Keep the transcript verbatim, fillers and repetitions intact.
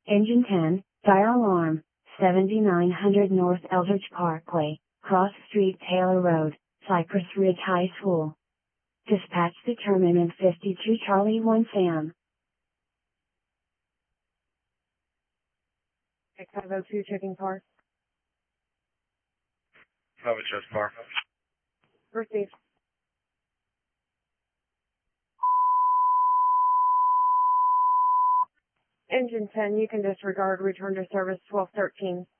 Engine ten, fire alarm, seventy-nine hundred North Eldridge Parkway, Cross Street Taylor Road, Cypress Ridge High School. Dispatch determinant fifty-two Charlie one Sam. six five oh two checking car. Have a chest car. Received. Engine ten, you can disregard, return to service twelve thirteen.